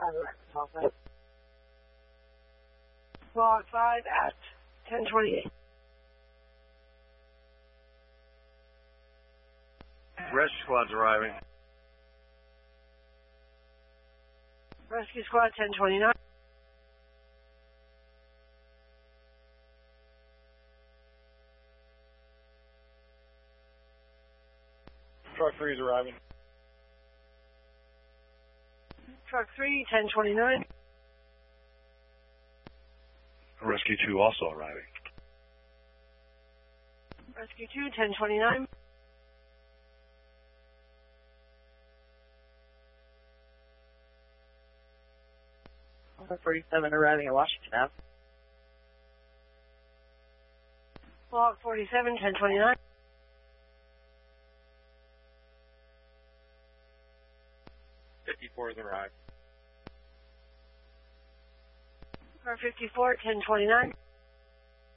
Log 5 at 10:28. Rescue squad's arriving. Rescue squad 10:29. Truck 3 is arriving. Truck 3 10:29. Rescue 2 also arriving. Rescue 2 10:29. Log 47 arriving at Washington Ave. Log 47 10:29. Has arrived. Car 54 10:29.